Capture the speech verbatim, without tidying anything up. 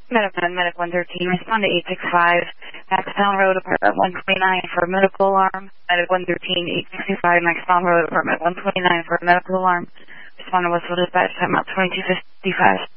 Medic Medic one thirteen, respond to eight six five, Maxtown Road, apartment one twenty-nine for a medical alarm. Medic one thirteen, eight sixty-five, Maxtown Road, apartment one twenty-nine for a medical alarm. Respond to Westfield Dispatch, time out twenty-two fifty-five.